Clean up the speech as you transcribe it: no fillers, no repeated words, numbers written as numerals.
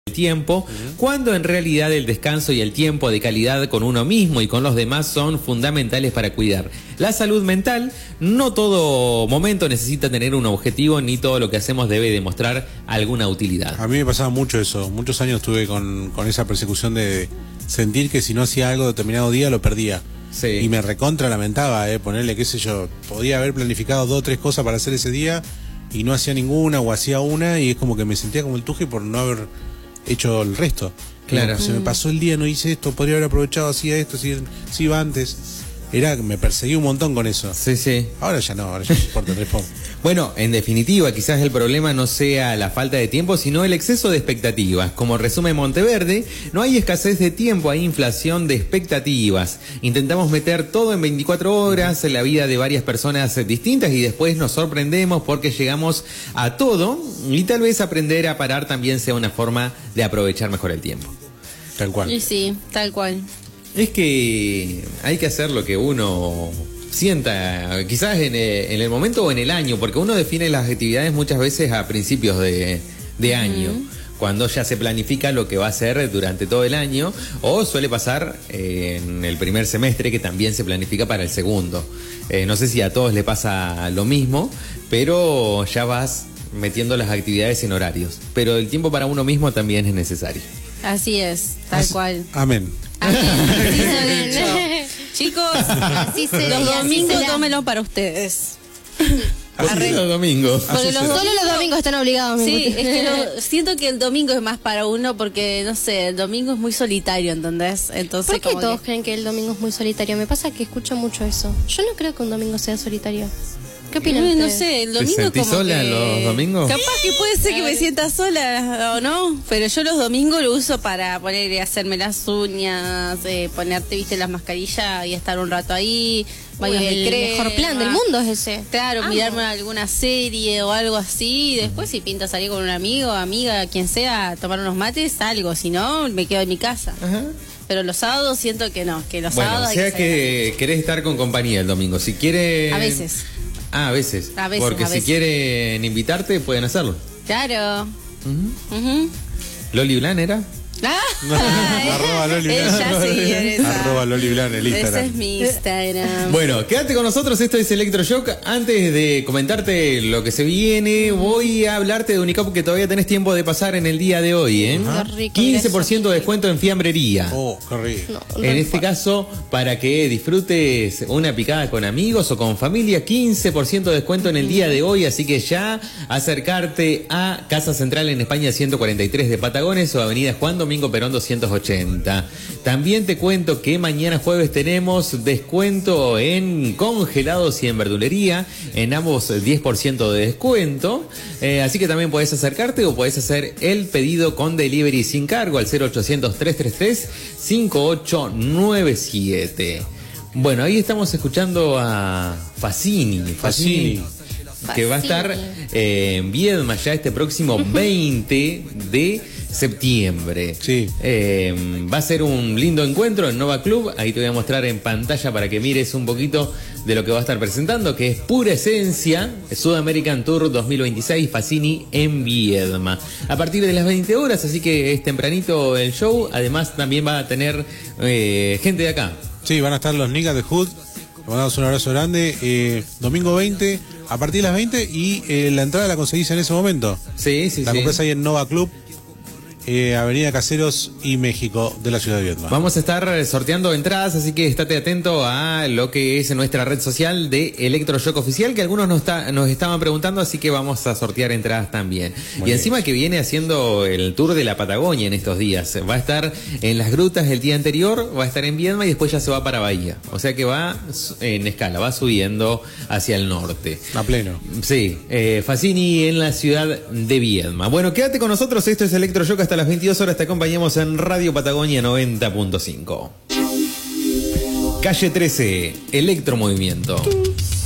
tiempo, cuando en realidad el descanso y el tiempo de calidad con uno mismo y con los demás son fundamentales para cuidar la salud mental. No todo momento necesita tener un objetivo, ni todo lo que hacemos debe demostrar alguna utilidad. A mí me pasaba mucho eso, muchos años estuve con esa persecución de sentir que si no hacía algo determinado día lo perdía. Sí. Y me recontra lamentaba, ponerle, qué sé yo, podía haber planificado 2 o 3 cosas para hacer ese día y no hacía ninguna o hacía una, y es como que me sentía como el tuje por no haber hecho el resto. Claro. Se me pasó el día, no hice esto, podría haber aprovechado, hacía esto, si iba antes. Me perseguí un montón con eso. Sí, sí. Ahora ya no importa, respondo. Bueno, en definitiva, quizás el problema no sea la falta de tiempo, sino el exceso de expectativas. Como resume Monteverde, no hay escasez de tiempo, hay inflación de expectativas. Intentamos meter todo en 24 horas en la vida de varias personas distintas y después nos sorprendemos porque llegamos a todo, y tal vez aprender a parar también sea una forma de aprovechar mejor el tiempo. Tal cual. Y sí, tal cual. Es que hay que hacer lo que uno sienta, quizás en el momento o en el año, porque uno define las actividades muchas veces a principios de año, cuando ya se planifica lo que va a hacer durante todo el año, o suele pasar en el primer semestre, que también se planifica para el segundo. No sé si a todos le pasa lo mismo, pero ya vas metiendo las actividades en horarios. Pero el tiempo para uno mismo también es necesario. Así es, tal cual. Amén. Así se ha dicho. Chicos, Así se los ve, así domingos será. tómenlos para ustedes. ¿Por qué los domingos? Porque Solo los domingos están obligados. Sí, es que siento que el domingo es más para uno porque, no sé, el domingo es muy solitario, ¿entendés? Entonces, ¿Por qué como todos creen que el domingo es muy solitario? Me pasa que escucho mucho eso. Yo no creo que un domingo sea solitario. ¿Qué opinan no ustedes? sé, el ¿Te domingo sentís como sola que... los domingos? Capaz que puede ser que me sienta sola o no, pero yo los domingos lo uso para poner, hacerme las uñas, ponerte, viste, las mascarillas y estar un rato ahí. Baños de El crema. mejor plan del mundo es ese. Claro, Amo. mirarme alguna serie o algo así, y después si pinta salir con un amigo, amiga, quien sea, tomar unos mates, salgo, si no, me quedo en mi casa. Ajá. Pero los sábados siento que no, que los Bueno, sábados o hay sea salir. que querés estar con compañía el domingo. Si quieren... A veces. Ah, a veces. A veces, Porque a si veces. quieren invitarte, pueden hacerlo. Claro. Ujú. ¿Loli Blan era? Arroba Loli Blan. Ella sí, esa. Arroba Loli Blan, el Ese Instagram. es mi Instagram. Bueno, quédate con nosotros, esto es Electroshock. Antes de comentarte lo que se viene, voy a hablarte de Unicap, que todavía tenés tiempo de pasar en el día de hoy, ¿eh? Qué rico, 15% de descuento en fiambrería. Oh, qué rico. No, En este caso, para que disfrutes una picada con amigos o con familia, 15% de descuento en el día de hoy, así que ya acercarte a Casa Central en España 143 de Patagones o Avenida Juan Domingo Perón 280. También te cuento que mañana jueves tenemos descuento en congelados y en verdulería, en ambos 10% de descuento, así que también podés acercarte o podés hacer el pedido con delivery sin cargo al 0800-333-5897. Bueno, ahí estamos escuchando a Fassini, que va a estar en Viedma ya este próximo 20 de septiembre. Sí. Va a ser un lindo encuentro en Nova Club. Ahí te voy a mostrar en pantalla para que mires un poquito de lo que va a estar presentando, que es Pura Esencia, Sudamerican Tour 2026, Fassini en Viedma. A partir de las 20 horas, así que es tempranito el show. Además también va a tener gente de acá. Sí, van a estar los niggas de Hood. Le mandamos un abrazo grande. Domingo 20, a partir de las 20, y la entrada la conseguís en ese momento. Sí, sí, La sí. comprás ahí en Nova Club, Avenida Caseros y México, de la ciudad de Viedma. Vamos a estar sorteando entradas, así que estate atento a lo que es nuestra red social de Electroshock Oficial, que algunos nos estaban preguntando, así que vamos a sortear entradas también. Muy y encima que viene haciendo el tour de la Patagonia en estos días. Va a estar en las grutas el día anterior, va a estar en Viedma y después ya se va para Bahía. O sea que va en escala, va subiendo hacia el norte. A pleno. Sí, Fassini en la ciudad de Viedma. Bueno, quédate con nosotros, esto es Electroshock hasta las 22 horas, te acompañamos en Radio Patagonia 90.5. Calle 13, Electromovimiento.